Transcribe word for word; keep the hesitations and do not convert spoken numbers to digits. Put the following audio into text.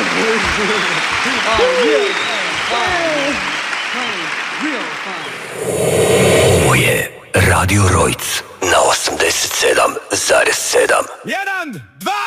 Ovo je Radio Rojc na osamdeset sedam zarez sedam. Jedan, dva,